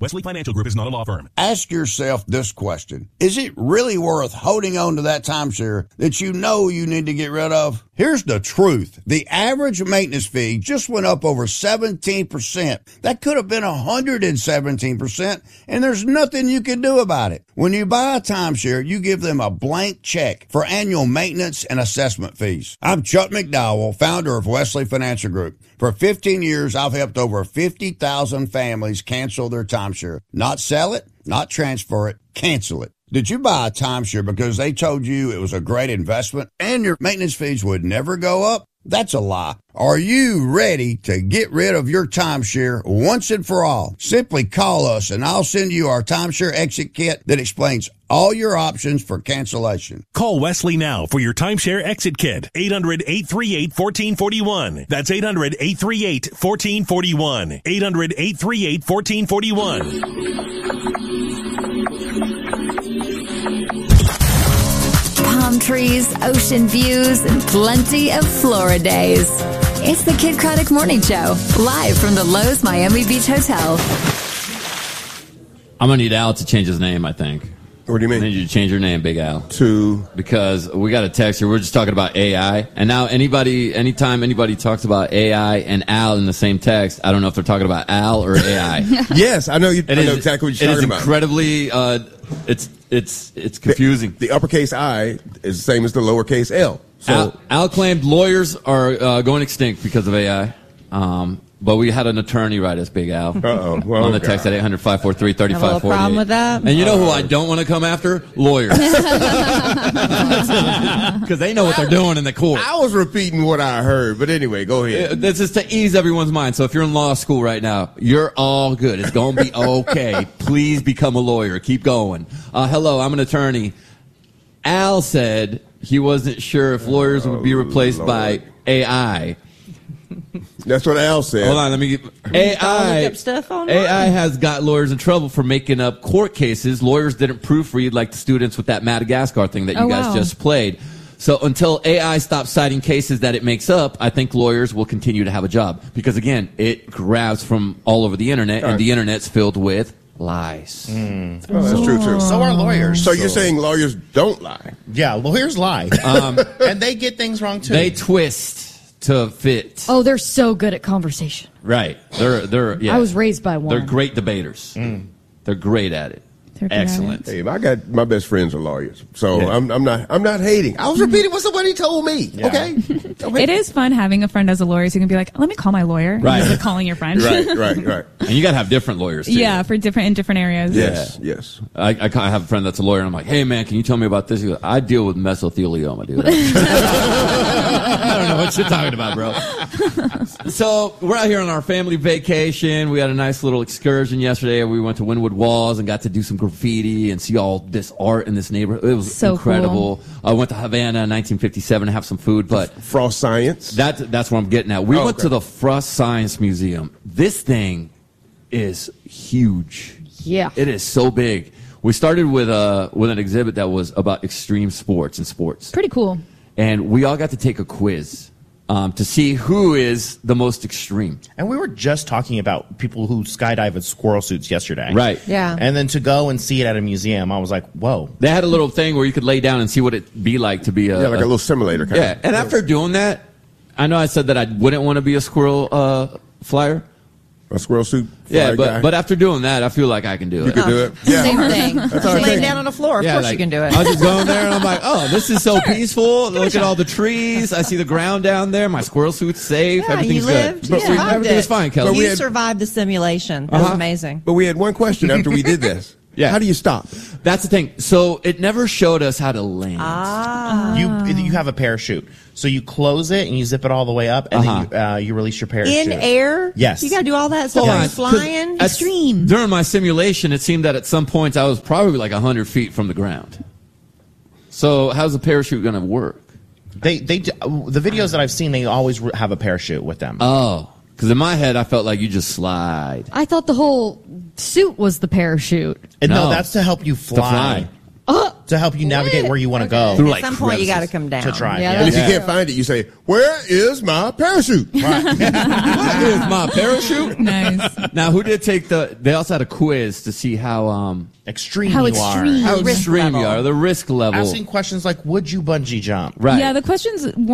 Wesley Financial Group is not a law firm. Ask yourself this question. Is it really worth holding on to that timeshare that you know you need to get rid of? Here's the truth. The average maintenance fee just went up over 17%. That could have been 117%, and there's nothing you can do about it. When you buy a timeshare, you give them a blank check for annual maintenance and assessment fees. I'm Chuck McDowell, founder of Wesley Financial Group. For 15 years, I've helped over 50,000 families cancel their timeshare. Not sell it, not transfer it, cancel it. Did you buy a timeshare because they told you it was a great investment and your maintenance fees would never go up? That's a lie. Are you ready to get rid of your timeshare once and for all? Simply call us and I'll send you our timeshare exit kit that explains all your options for cancellation. Call Wesley now for your timeshare exit kit. 800-838-1441. That's 800-838-1441. 800-838-1441. Palm trees, ocean views, and plenty of Flora days. It's the Kid Craddock Morning Show, live from the Lowe's Miami Beach Hotel. I'm going to need Al to change his name, I think. What do you mean? I need you to change your name, Big Al. To? Because we got a text here. We're just talking about AI. And now anytime anybody talks about AI and Al in the same text, I don't know if they're talking about Al or AI. Yes, I know exactly what you're talking about. It is incredibly, it's confusing. The uppercase I is the same as the lowercase L. So Al claimed lawyers are going extinct because of AI. But we had an attorney write us, Big Al. Uh-oh. Well, on the text at 800-543-3548. A little problem with that. And you know who I don't want to come after? Lawyers. Because they know what they're doing in the court. I was repeating what I heard, but anyway, go ahead. This is to ease everyone's mind. So if you're in law school right now, you're all good. It's going to be okay. Please become a lawyer. Keep going. Hello, I'm an attorney. Al said he wasn't sure if lawyers would be replaced by AI. That's what Al said. Hold on, let me get AI. AI has got lawyers in trouble for making up court cases. Lawyers didn't proofread like the students with that Madagascar thing that you guys just played. So until AI stops citing cases that it makes up, I think lawyers will continue to have a job. Because again, it grabs from all over the internet, and the internet's filled with lies. Oh, that's true too. So are lawyers. So you're saying lawyers don't lie? Yeah, lawyers lie. And they get things wrong too. They twist to fit. Oh, they're so good at conversation. Right. They're yeah. I was raised by one. They're great debaters. They're great at it. Excellent. Hey, I got my best friends are lawyers, so yeah. I'm not hating. I was repeating what somebody told me. Yeah. Okay. It is fun having a friend as a lawyer, so you can be like, let me call my lawyer. Right. Instead of calling your friend. Right. And you got to have different lawyers too. Yeah, for different areas. Yes. I have a friend that's a lawyer, and I'm like, hey man, can you tell me about this? He goes, I deal with mesothelioma, dude. I don't know what you're talking about, bro. So we're out here on our family vacation. We had a nice little excursion yesterday. We went to Wynwood Walls and got to do some graffiti and see all this art in this neighborhood. It was so incredible. Cool. I went to Havana in 1957 to have some food, but Frost Science. That's what I'm getting at. We went to the Frost Science Museum. This thing is huge. Yeah, it is so big. We started with an exhibit that was about extreme sports and sports. Pretty cool. And we all got to take a quiz to see who is the most extreme. And we were just talking about people who skydive in squirrel suits yesterday. Right. Yeah. And then to go and see it at a museum, I was like, whoa. They had a little thing where you could lay down and see what it'd be like to be a little simulator kind of. And after doing that, I know I said that I wouldn't want to be a squirrel flyer. A squirrel suit? Yeah, but after doing that, I feel like I can do it. You can do it? Yeah. Same thing. That's Just laying down on the floor. Of course you can do it. I was just going there, and I'm like, oh, this is so peaceful. Look at all the trees. I see the ground down there. My squirrel suit's safe. Yeah, Everything's you lived. good. Everything was fine, Kelly. You survived the simulation. That was amazing. But we had one question after we did this. Yeah. How do you stop? That's the thing. So it never showed us how to land. You have a parachute. So you close it and you zip it all the way up, and then you release your parachute. In air? Yes. You got to do all that stuff. You're flying? Extreme. During my simulation, it seemed that at some points I was probably like 100 feet from the ground. So how's the parachute going to work? The videos that I've seen, they always have a parachute with them. Oh. Because in my head, I felt like you just slide. I thought the whole suit was the parachute. No, that's to help you fly. To fly. to help you navigate where you want to go. Through, At some point, you got to come down. To try. Yeah, And if you can't find it, you say, "Where is my parachute?" Right. Here's my parachute. Nice. Now, who did take they also had a quiz to see how Extreme How you extreme. are. how risk extreme you level. are, the risk level. Asking questions like, would you bungee jump? Right. Yeah, the questions